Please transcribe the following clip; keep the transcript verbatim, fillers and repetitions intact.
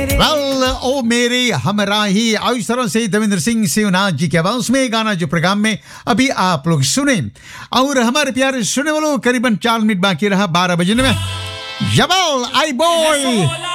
well ओ मेरे हमराही अवसरों से देवेंद्र सिंह शिवनाथ जी की आवाज में गाना जो प्रोग्राम में अभी आप लोग सुने और हमारे प्यारे सुने वालों करीबन चार मिनट बाकी रहा बारह बजने में जबल आई बॉय